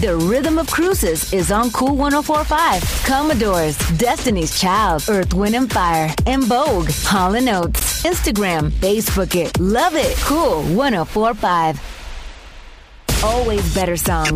The Rhythm of Cruises is on Cool 104.5. Commodores, Destiny's Child, Earth, Wind and Fire, and Vogue, Hall & Oates. Instagram, Facebook it, love it. Cool 104.5. Always better songs.